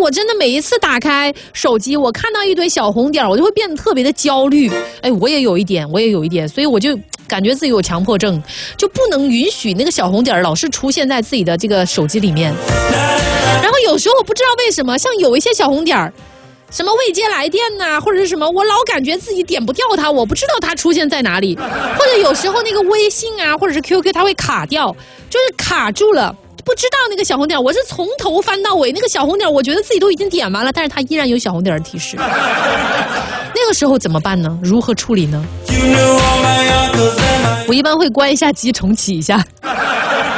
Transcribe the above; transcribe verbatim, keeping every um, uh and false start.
我真的每一次打开手机，我看到一堆小红点，我就会变得特别的焦虑。哎，我也有一点，我也有一点，所以我就感觉自己有强迫症，就不能允许那个小红点老是出现在自己的这个手机里面。然后有时候我不知道为什么，像有一些小红点什么未接来电呐、啊，或者是什么，我老感觉自己点不掉它，我不知道它出现在哪里。或者有时候那个微信啊，或者是 Q Q 它会卡掉，就是卡住了，不知道那个小红点，我是从头翻到尾，那个小红点我觉得自己都已经点完了，但是它依然有小红点的提示。那个时候怎么办呢？如何处理呢？我一般会关一下机，重启一下。